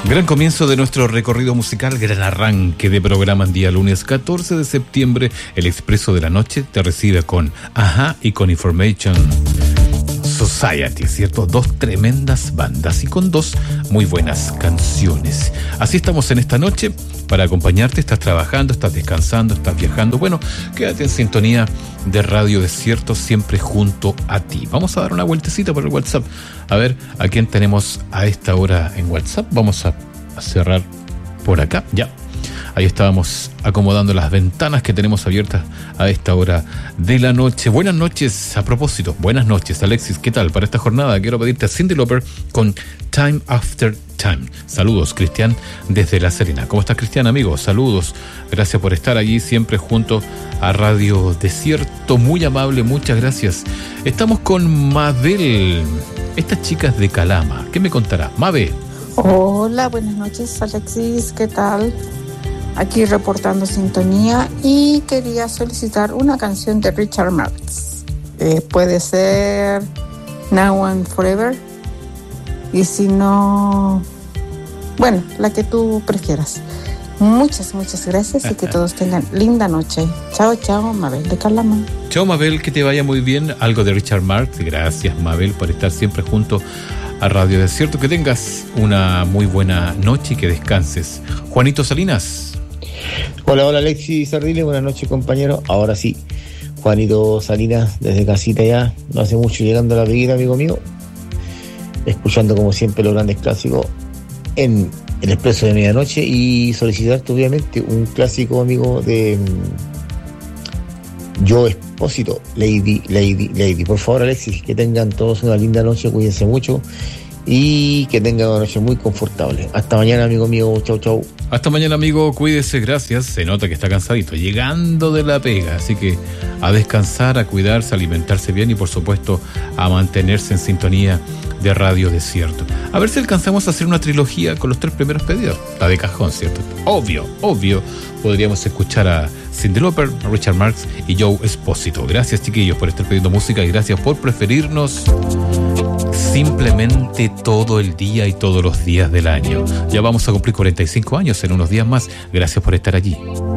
Gran comienzo de nuestro recorrido musical, gran arranque de programa en día lunes 14 de septiembre. El Expreso de la Noche te recibe con Ajá y con Information Society, ¿cierto? Dos tremendas bandas y con dos muy buenas canciones. Así estamos en esta noche para acompañarte. Estás trabajando, estás descansando, estás viajando. Bueno, quédate en sintonía de Radio Desierto, siempre junto a ti. Vamos a dar una vueltecita por el WhatsApp. A ver, ¿a quién tenemos a esta hora en WhatsApp? Vamos a cerrar por acá. Ya. Ahí estábamos acomodando las ventanas que tenemos abiertas a esta hora de la noche. Buenas noches, a propósito. Buenas noches, Alexis. ¿Qué tal? Para esta jornada quiero pedirte a Cyndi Lauper con Time After Time. Saludos, Cristian, desde La Serena. ¿Cómo estás, Cristian, amigo? Saludos. Gracias por estar allí siempre junto a Radio Desierto. Muy amable, muchas gracias. Estamos con Mabel. Estas chicas de Calama. ¿Qué me contará? Mabel. Hola, buenas noches, Alexis. ¿Qué tal? Aquí reportando sintonía y quería solicitar una canción de Richard Marx. Puede ser Now and Forever, y si no, bueno, la que tú prefieras. Muchas gracias y que todos tengan linda noche. Chao, chao, Mabel de Calama. Chao, Mabel, que te vaya muy bien. Algo de Richard Marx. Gracias, Mabel, por estar siempre junto a Radio Desierto. Que tengas una muy buena noche y que descanses. Juanito Salinas. Hola, Alexis Ardile, buenas noches, compañero. Ahora sí, Juanito Salinas, desde casita ya, no hace mucho llegando a la peguita, amigo mío, escuchando como siempre los grandes clásicos en el Expreso de Medianoche, y solicitarte obviamente un clásico, amigo, de Joe Espósito, Lady. Por favor, Alexis, que tengan todos una linda noche, cuídense mucho y que tengan una noche muy confortable. Hasta mañana, amigo mío. Chau. Hasta mañana, amigo, cuídese, gracias. Se nota que está cansadito, llegando de la pega, así que a descansar, a cuidarse, a alimentarse bien y por supuesto a mantenerse en sintonía de Radio Desierto. A ver si alcanzamos a hacer una trilogía con los 3 primeros pedidos, la de cajón, ¿cierto? Obvio, podríamos escuchar a Cyndi Lauper, a Richard Marx y Joe Espósito. Gracias, chiquillos, por estar pidiendo música y gracias por preferirnos simplemente todo el día y todos los días del año. Ya vamos a cumplir 45 años en unos días más. Gracias por estar allí.